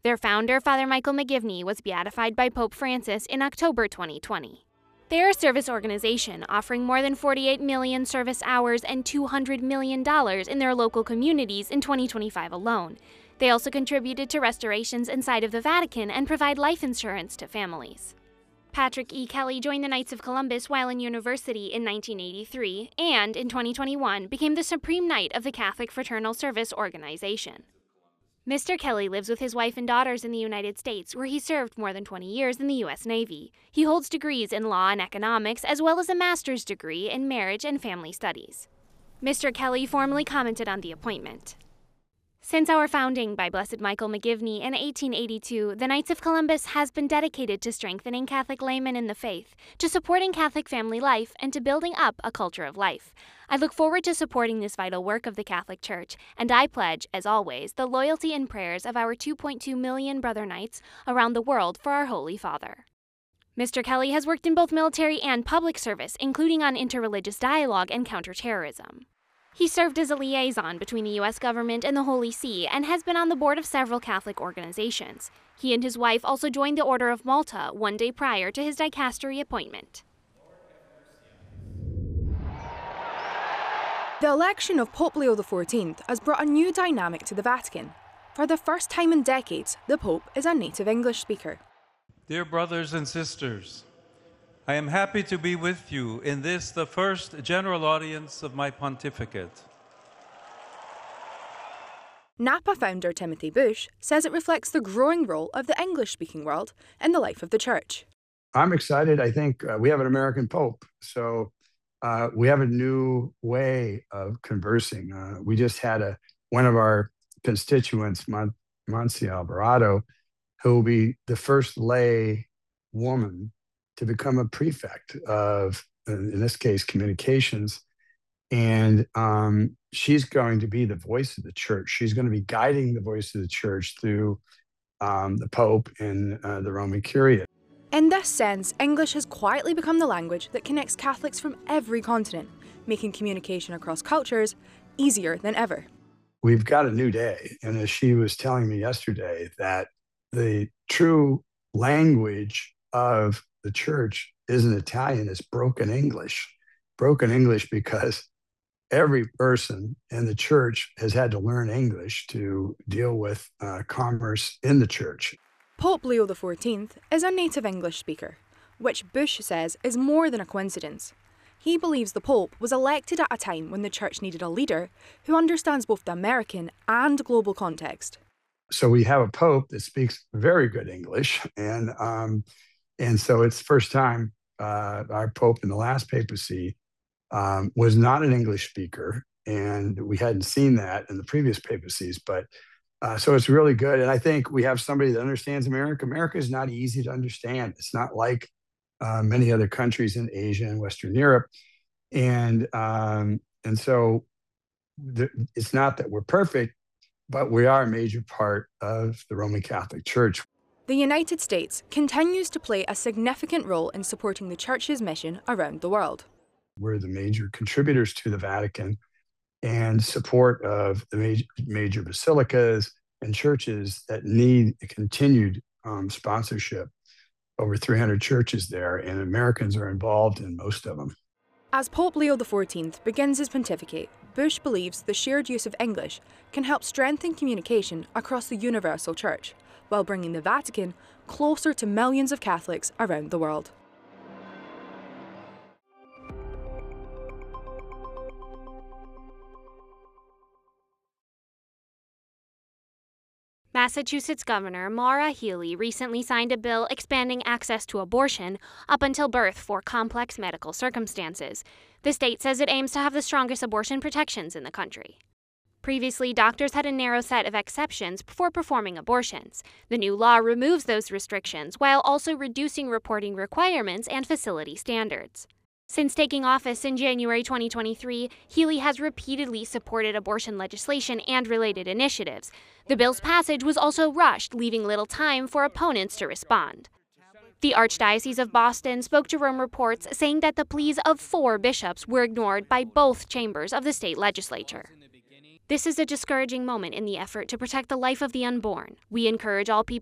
Their founder, Father Michael McGivney, was beatified by Pope Francis in October 2020. They are a service organization offering more than 48 million service hours and $200 million in their local communities in 2025 alone. They also contributed to restorations inside of the Vatican and provide life insurance to families. Patrick E. Kelly joined the Knights of Columbus while in university in 1983 and, in 2021, became the Supreme Knight of the Catholic Fraternal Service Organization. Mr. Kelly lives with his wife and daughters in the United States, where he served more than 20 years in the U.S. Navy. He holds degrees in law and economics, as well as a master's degree in marriage and family studies. Mr. Kelly formally commented on the appointment. Since our founding by Blessed Michael McGivney in 1882, the Knights of Columbus has been dedicated to strengthening Catholic laymen in the faith, to supporting Catholic family life, and to building up a culture of life. I look forward to supporting this vital work of the Catholic Church, and I pledge, as always, the loyalty and prayers of our 2.2 million brother knights around the world for our Holy Father. Mr. Kelly has worked in both military and public service, including on interreligious dialogue and counterterrorism. He served as a liaison between the U.S. government and the Holy See and has been on the board of several Catholic organizations. He and his wife also joined the Order of Malta one day prior to his dicastery appointment. The election of Pope Leo XIV has brought a new dynamic to the Vatican. For the first time in decades, the Pope is a native English speaker. Dear brothers and sisters, I am happy to be with you in this, the first general audience of my pontificate. NAPA founder Timothy Bush says it reflects the growing role of the English-speaking world in the life of the Church. I'm excited. I think we have an American Pope, so we have a new way of conversing. We just had one of our constituents, Monsieur Alvarado, who will be the first lay woman to become a prefect of, in this case, communications. And she's going to be the voice of the Church. She's going to be guiding the voice of the Church through the Pope and the Roman Curia. In this sense, English has quietly become the language that connects Catholics from every continent, making communication across cultures easier than ever. We've got a new day. And as she was telling me yesterday, that the true language of the Church isn't Italian, it's broken English. Broken English because every person in the Church has had to learn English to deal with commerce in the Church. Pope Leo XIV is a native English speaker, which Bush says is more than a coincidence. He believes the Pope was elected at a time when the Church needed a leader who understands both the American and global context. So we have a Pope that speaks very good English, and so it's the first time our Pope in the last papacy was not an English speaker, and we hadn't seen that in the previous papacies. But so it's really good, and I think we have somebody that understands America. America is not easy to understand. It's not like many other countries in Asia and Western Europe, and so it's not that we're perfect, but we are a major part of the Roman Catholic Church. The United States continues to play a significant role in supporting the Church's mission around the world. We're the major contributors to the Vatican and support of the major basilicas and churches that need continued sponsorship. Over 300 churches there, and Americans are involved in most of them. As Pope Leo XIV begins his pontificate, Bush believes the shared use of English can help strengthen communication across the universal Church, while bringing the Vatican closer to millions of Catholics around the world. Massachusetts Governor Maura Healey recently signed a bill expanding access to abortion up until birth for complex medical circumstances. The state says it aims to have the strongest abortion protections in the country. Previously, doctors had a narrow set of exceptions for performing abortions. The new law removes those restrictions while also reducing reporting requirements and facility standards. Since taking office in January 2023, Healey has repeatedly supported abortion legislation and related initiatives. The bill's passage was also rushed, leaving little time for opponents to respond. The Archdiocese of Boston spoke to Rome Reports, saying that the pleas of 4 bishops were ignored by both chambers of the state legislature. This is a discouraging moment in the effort to protect the life of the unborn. We encourage all people